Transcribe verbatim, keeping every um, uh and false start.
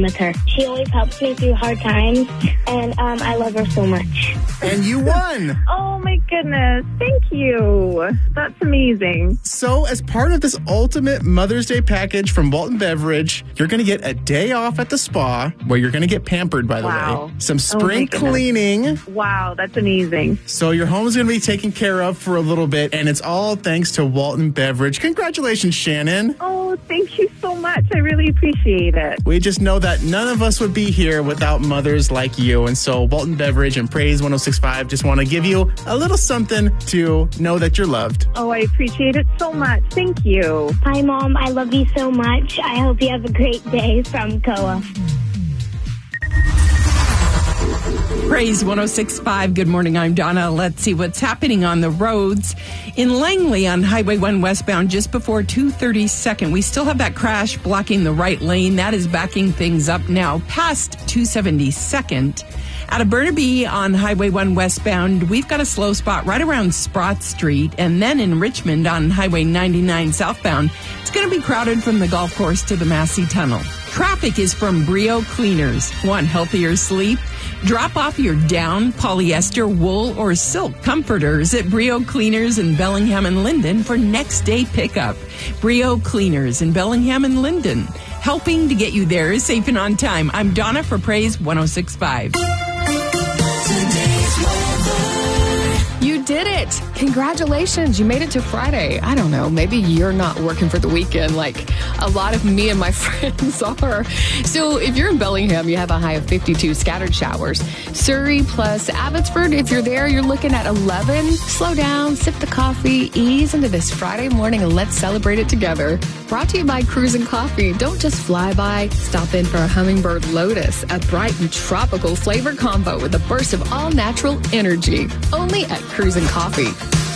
with her. She always helps me through hard times, and um, I love her so much. And you won! Oh, my goodness. Thank you. That's amazing. So, as part of this ultimate Mother's Day package from Walton Beverage, you're going to get a day off at the spa, where you're going to get pampered, by the Wow. way. Some spring Oh, my cleaning. Wow, that's amazing. So your home's going to be taken care of for a little bit, and it's all thanks to Walton Beverage. Congratulations, Shannon. Oh, thank you so much. I really appreciate it. We just know that none of us would be here without mothers like you. And so Walton Beverage and Praise one oh six point five just want to give you a little something to know that you're loved. Oh, I appreciate it so much. Thank you. Hi, Mom. I love you so much. I hope you have a great day from C O A. Praise one oh six point five. Good morning. I'm Donna. Let's see what's happening on the roads. In Langley on Highway one westbound just before two thirty-second, we still have that crash blocking the right lane. That is backing things up now past two seventy-second. Out of Burnaby on Highway one westbound, we've got a slow spot right around Sprott Street. And then in Richmond on Highway ninety-nine southbound, it's going to be crowded from the golf course to the Massey Tunnel. Traffic is from Brio Cleaners. Want healthier sleep? Drop off your down, polyester, wool, or silk comforters at Brio Cleaners in Bellingham and Linden for next day pickup. Brio Cleaners in Bellingham and Linden, helping to get you there safe and on time. I'm Donna for Praise one oh six point five. You did it. Congratulations. You made it to Friday. I don't know. Maybe you're not working for the weekend like a lot of me and my friends are. So if you're in Bellingham, you have a high of fifty-two scattered showers. Surrey plus Abbotsford, if you're there, you're looking at eleven. Slow down, sip the coffee, ease into this Friday morning, and let's celebrate it together. Brought to you by Cruisin' Coffee. Don't just fly by. Stop in for a Hummingbird Lotus, a bright and tropical flavor combo with a burst of all-natural energy. Only at Cruisin' Coffee.